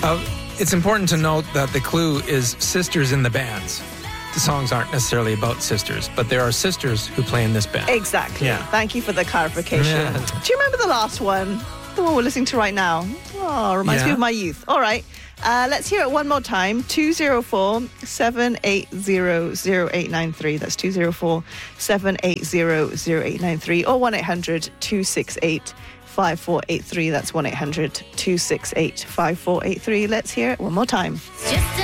It's important to note that the clue is sisters in the bands. The songs aren't necessarily about sisters, but there are sisters who play in this band. Exactly. Yeah. Thank you for the clarification. Yeah. Do you remember the last one? The one we're listening to right now? Oh, reminds me of my youth. All right. Let's hear it one more time. 204-780-0893. That's 204-780-0893 or 1-800-268-5483. That's 1-800-268-5483. Let's hear it one more time. Just